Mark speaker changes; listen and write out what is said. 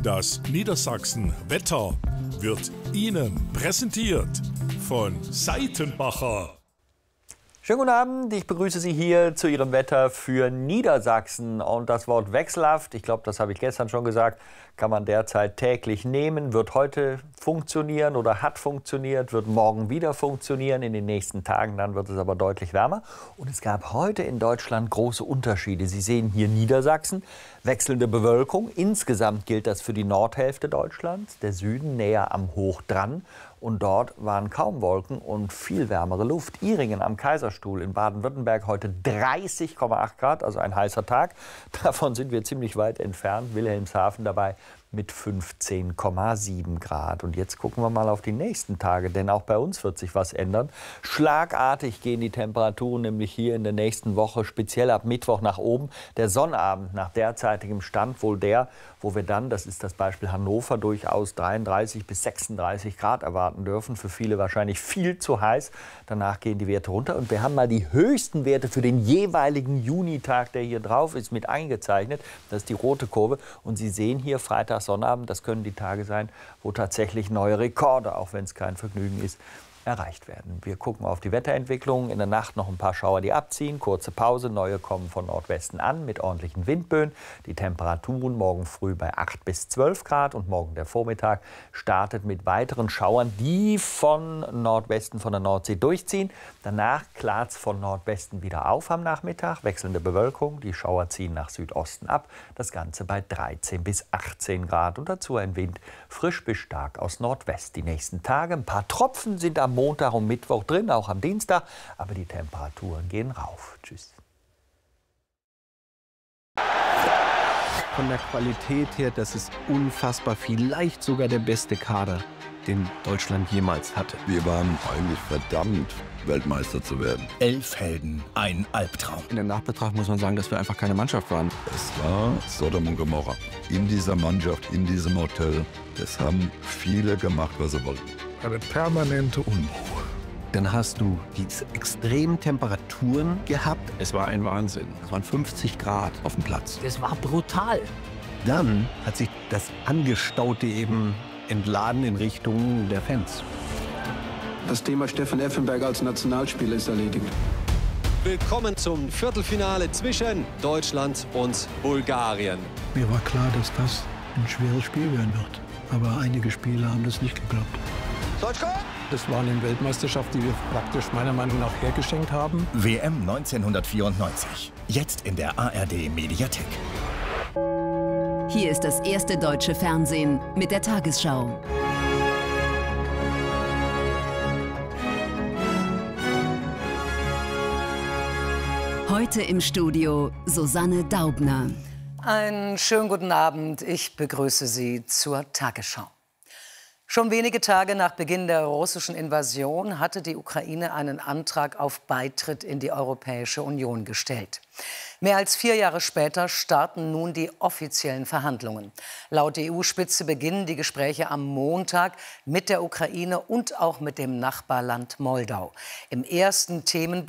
Speaker 1: Das Niedersachsen-Wetter wird Ihnen präsentiert von Seitenbacher.
Speaker 2: Schönen guten Abend, ich begrüße Sie hier zu Ihrem Wetter für Niedersachsen. Und das Wort wechselhaft, ich glaube, das habe ich gestern schon gesagt, kann man derzeit täglich nehmen, wird heute funktionieren oder hat funktioniert, wird morgen wieder funktionieren, in den nächsten Tagen, dann wird es aber deutlich wärmer. Und es gab heute in Deutschland große Unterschiede. Sie sehen hier Niedersachsen, wechselnde Bewölkung. Insgesamt gilt das für die Nordhälfte Deutschlands, der Süden näher am Hoch dran. Und dort waren kaum Wolken und viel wärmere Luft. Ihringen am Kaiserstuhl in Baden-Württemberg heute 30,8 Grad, also ein heißer Tag. Davon sind wir ziemlich weit entfernt. Wilhelmshaven dabei mit 15,7 Grad. Und jetzt gucken wir mal auf die nächsten Tage, denn auch bei uns wird sich was ändern. Schlagartig gehen die Temperaturen nämlich hier in der nächsten Woche, speziell ab Mittwoch nach oben. Der Sonnabend nach derzeitigem Stand wohl der, wo wir dann, das ist das Beispiel Hannover, durchaus 33 bis 36 Grad erwarten dürfen. Für viele wahrscheinlich viel zu heiß. Danach gehen die Werte runter. Und wir haben mal die höchsten Werte für den jeweiligen Junitag, der hier drauf ist, mit eingezeichnet. Das ist die rote Kurve. Und Sie sehen hier Freitag, Sonnabend, das können die Tage sein, wo tatsächlich neue Rekorde, auch wenn es kein Vergnügen ist, erreicht werden. Wir gucken auf die Wetterentwicklung. In der Nacht noch ein paar Schauer, die abziehen. Kurze Pause. Neue kommen von Nordwesten an mit ordentlichen Windböen. Die Temperaturen morgen früh bei 8 bis 12 Grad. Und morgen der Vormittag startet mit weiteren Schauern, die von Nordwesten, von der Nordsee durchziehen. Danach klart es von Nordwesten wieder auf am Nachmittag. Wechselnde Bewölkung. Die Schauer ziehen nach Südosten ab. Das Ganze bei 13 bis 18 Grad. Und dazu ein Wind frisch bis stark aus Nordwest. Die nächsten Tage ein paar Tropfen sind am Montag und Mittwoch drin, auch am Dienstag. Aber die Temperaturen gehen rauf. Tschüss.
Speaker 3: Von der Qualität her, das ist unfassbar. Vielleicht sogar der beste Kader, den Deutschland jemals hatte.
Speaker 4: Wir waren eigentlich verdammt, Weltmeister zu werden.
Speaker 5: 11 Helden, ein Albtraum.
Speaker 3: In der Nachbetrachtung muss man sagen, dass wir einfach keine Mannschaft waren.
Speaker 4: Es war Sodom und Gomorra. In dieser Mannschaft, in diesem Hotel, das haben viele gemacht, was sie wollten.
Speaker 1: Eine permanente Unruhe.
Speaker 3: Dann hast du diese extremen Temperaturen gehabt. Es war ein Wahnsinn. Es waren 50 Grad auf dem Platz.
Speaker 5: Das war brutal.
Speaker 3: Dann hat sich das Angestaute eben entladen in Richtung der Fans.
Speaker 6: Das Thema Steffen Effenberg als Nationalspieler ist erledigt.
Speaker 7: Willkommen zum Viertelfinale zwischen Deutschland und Bulgarien.
Speaker 8: Mir war klar, dass das ein schweres Spiel werden wird. Aber einige Spieler haben das nicht geglaubt.
Speaker 9: Das war eine Weltmeisterschaft, die wir praktisch meiner Meinung nach hergeschenkt haben.
Speaker 5: WM 1994. Jetzt in der ARD Mediathek.
Speaker 10: Hier ist das erste deutsche Fernsehen mit der Tagesschau. Heute im Studio Susanne Daubner.
Speaker 11: Einen schönen guten Abend. Ich begrüße Sie zur Tagesschau. Schon wenige Tage nach Beginn der russischen Invasion hatte die Ukraine einen Antrag auf Beitritt in die Europäische Union gestellt. Mehr als 4 Jahre später starten nun die offiziellen Verhandlungen. Laut EU-Spitze beginnen die Gespräche am Montag mit der Ukraine und auch mit dem Nachbarland Moldau. Im ersten Themenblock